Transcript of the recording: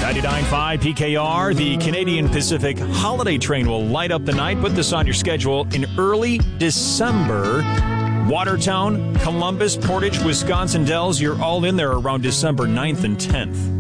99.5 PKR, the Canadian Pacific Holiday Train will light up the night. Put this on your schedule in early December. Watertown, Columbus, Portage, Wisconsin Dells, you're all in there around December 9th and 10th.